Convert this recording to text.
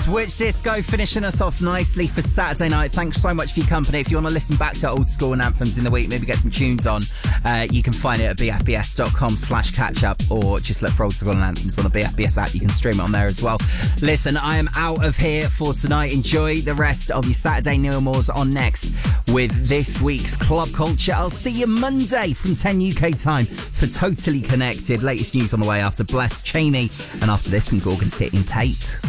Switch Disco finishing us off nicely for Saturday night. Thanks so much for your company. If you want to listen back to old school and anthems in the week, maybe get some tunes on, you can find it at bfbs.com/catch-up, or just look for old school and anthems on the BFBS app. You can stream it on there as well. Listen, I am out of here for tonight. Enjoy the rest of your Saturday. Neil Moore's on next with this week's Club Culture. I'll see you Monday from 10 UK time for Totally Connected. Latest news on the way after Bless, Cheney, and after this from Gorgon City and Tate.